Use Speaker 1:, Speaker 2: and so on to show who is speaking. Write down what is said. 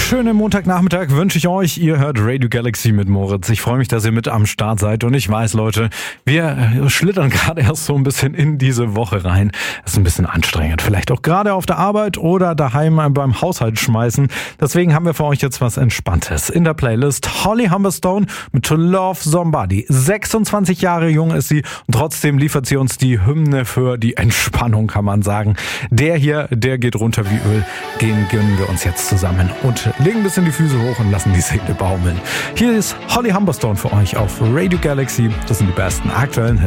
Speaker 1: Schönen Montagnachmittag wünsche ich euch. Ihr hört Radio Galaxy mit Moritz. Ich freue mich, dass ihr mit am Start seid. Und ich weiß, Leute, wir schlittern gerade erst so ein bisschen in diese Woche rein. Das ist ein bisschen anstrengend. Vielleicht auch gerade auf der Arbeit oder daheim beim Haushalt schmeißen. Deswegen haben wir für euch jetzt was Entspanntes. In der Playlist Holly Humberstone mit To Love Somebody. 26 Jahre jung ist sie und trotzdem liefert sie uns die Hymne für die Entspannung, kann man sagen. Der hier, der geht runter wie Öl. Den gönnen wir uns jetzt zusammen und legen ein bisschen die Füße hoch und lassen die Seele baumeln. Hier ist Holly Humberstone für euch auf Radio Galaxy. Das sind die besten aktuellen Hits.